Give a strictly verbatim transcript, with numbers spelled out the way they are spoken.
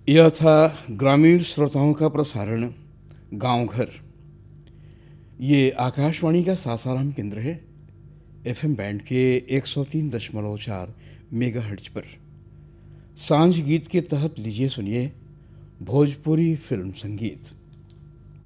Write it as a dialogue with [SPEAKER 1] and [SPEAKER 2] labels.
[SPEAKER 1] यह था ग्रामीण श्रोताओं का प्रसारण गांव घर। ये आकाशवाणी का सासाराम केंद्र है, एफएम बैंड के एक सौ तीन दशमलव चार मेगाहर्ट्ज पर। सांझ गीत के तहत लीजिए सुनिए भोजपुरी फिल्म संगीत।